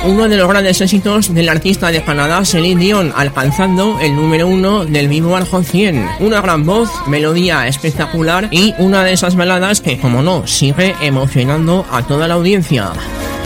uno de los grandes éxitos del artista de Canadá, Celine Dion, alcanzando el número 1 del Billboard Hot 100. Una gran voz, melodía espectacular y una de esas baladas que, como no, sigue emocionando a toda la audiencia.